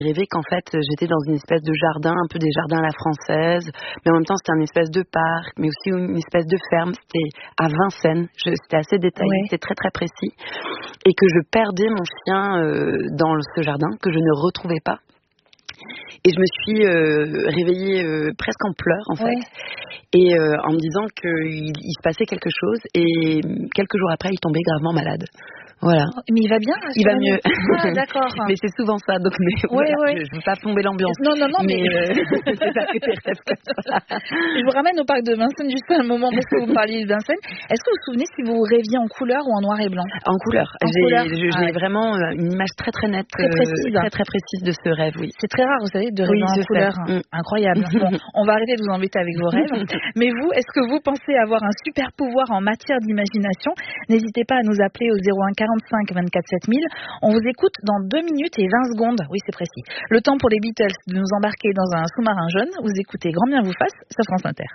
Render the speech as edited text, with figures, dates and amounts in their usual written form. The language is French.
rêvé qu'en fait, j'étais dans une espèce de jardin, un peu des jardins à la française, mais en même temps, c'était un espèce de parc, mais aussi une espèce de ferme. C'était à Vincennes. C'était assez détaillé, c'était très très précis. Et que je perdais mon chien dans ce jardin, que je ne retrouvais pas. Et je me suis réveillée presque en pleurs, en fait. Et en me disant qu'il se passait quelque chose. Et quelques jours après, il tombait gravement malade. Voilà. Mais il va bien? Il va mieux. Ah, d'accord. Mais c'est souvent ça, donc je veux pas plomber l'ambiance. Non, mais c'est pas que des rêves comme ça. Je vous ramène au parc de Vincennes juste un moment parce que vous me parliez de Vincennes. Est-ce que vous vous souvenez si vous rêviez en couleur ou en noir et blanc? En couleur. J'ai vraiment une image très très nette, très précise de ce rêve, oui. C'est très rare, vous savez, de rêver en couleur. Incroyable. Bon, on va arrêter de vous embêter avec vos rêves. Mais vous, est-ce que vous pensez avoir un super pouvoir en matière d'imagination? N'hésitez pas à nous appeler au 01 45 24 7000. On vous écoute dans 2 minutes et 20 secondes. Oui, c'est précis. Le temps pour les Beatles de nous embarquer dans un sous-marin jaune. Vous écoutez Grand bien vous fasse sur France Inter.